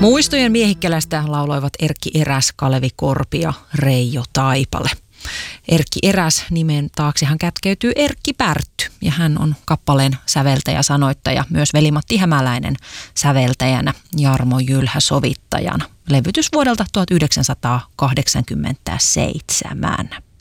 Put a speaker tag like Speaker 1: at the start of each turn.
Speaker 1: Muistojen Miehikkälästä lauloivat Erkki Eräs, Kalevi Korpi ja Reijo Taipale. Erkki Eräs nimen taaksehan kätkeytyy Erkki Pärtty ja hän on kappaleen säveltäjä, sanoittaja, myös Veli-Matti Hämäläinen säveltäjänä, Jarmo Jylhä sovittajana. Levytys vuodelta 1987.